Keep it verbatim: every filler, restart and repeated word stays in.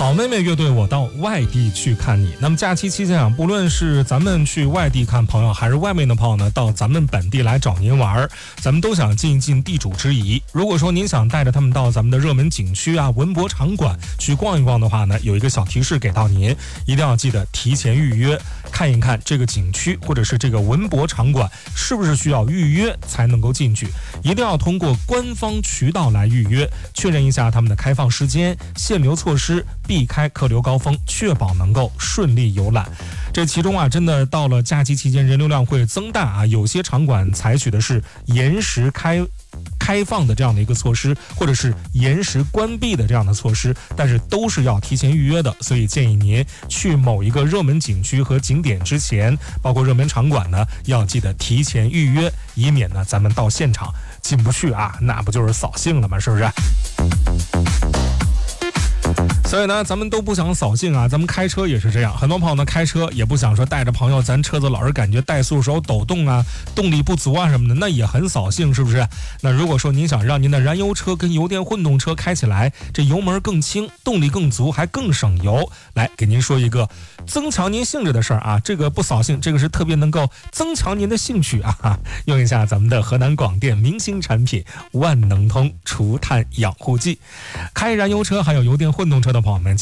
好妹妹乐队我到外地去看你。那么假期期间啊，不论是咱们去外地看朋友，还是外面的朋友呢到咱们本地来找您玩，咱们都想尽一尽地主之谊。如果说您想带着他们到咱们的热门景区啊、文博场馆去逛一逛的话呢，有一个小提示给到您，一定要记得提前预约，看一看这个景区或者是这个文博场馆是不是需要预约才能够进去，一定要通过官方渠道来预约，确认一下他们的开放时间、限流措施，避开客流高峰，确保能够顺利游览。这其中啊，真的到了假期期间人流量会增大啊，有些场馆采取的是延时开开放的这样的一个措施，或者是延时关闭的这样的措施，但是都是要提前预约的，所以建议您去某一个热门景区和景点之前，包括热门场馆呢，要记得提前预约，以免呢咱们到现场进不去啊，那不就是扫兴了吗？是不是？所以呢，咱们都不想扫兴啊。咱们开车也是这样，很多朋友呢开车也不想说带着朋友，咱车子老是感觉怠速时候抖动啊，动力不足啊什么的，那也很扫兴，是不是？那如果说您想让您的燃油车跟油电混动车开起来，这油门更轻，动力更足，还更省油，来给您说一个增强您兴致的事儿啊。这个不扫兴，这个是特别能够增强您的兴趣啊。用一下咱们的河南广电明星产品万能通除碳养护剂，开燃油车还有油电混动车的朋友们。